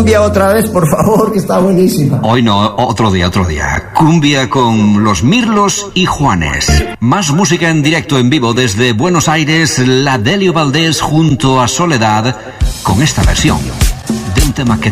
cumbia otra vez, por favor, que está buenísima. Hoy no, otro día. Cumbia con los Mirlos y Juanes. Más música en directo, en vivo, desde Buenos Aires, la Delio Valdés junto a Soledad, con esta versión de un tema que